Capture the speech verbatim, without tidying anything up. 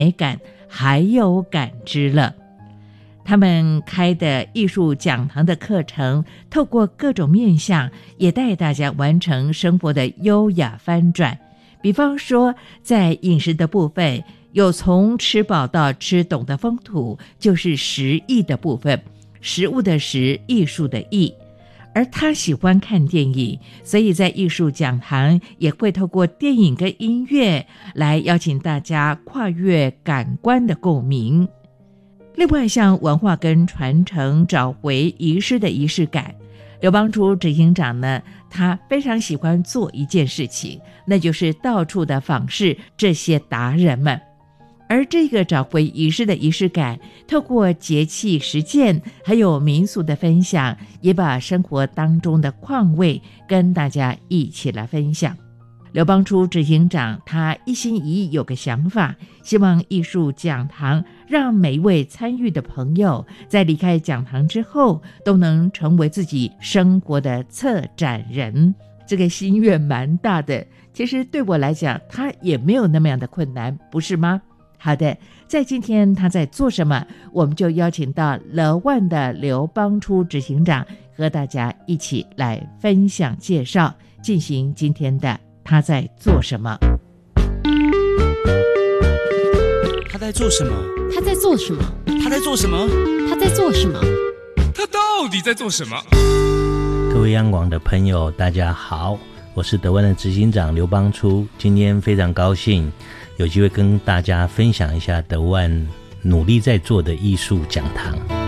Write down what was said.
美感还有感知了。他们开的艺术讲堂的课程，透过各种面向，也带大家完成生活的优雅翻转。比方说，在饮食的部分，有从吃饱到吃懂的风土，就是食艺的部分，食物的食，艺术的艺。而他喜欢看电影，所以在艺术讲堂也会透过电影跟音乐来邀请大家跨越感官的共鸣。另外，像文化跟传承，找回遗失的仪式感，刘邦初执行长呢，他非常喜欢做一件事情，那就是到处的访视这些达人们。而这个找回仪式的仪式感，透过节气实践还有民俗的分享，也把生活当中的况味跟大家一起来分享。刘邦初执行长他一心一意有个想法，希望艺术讲堂让每一位参与的朋友在离开讲堂之后，都能成为自己生活的策展人。这个心愿蛮大的，其实对我来讲，他也没有那么样的困难，不是吗？好的，在今天他在做什么，我们就邀请到乐万的刘邦初执行长和大家一起来分享介绍，进行今天的他在做什么。 他在做什么？ 他在做什么？ 他在做什么？ 他在做什么？ 他到底在做什么？ 各位央广的朋友大家好，我是德万的执行长刘邦初，今天非常高兴有机会跟大家分享一下德万努力在做的艺术讲堂。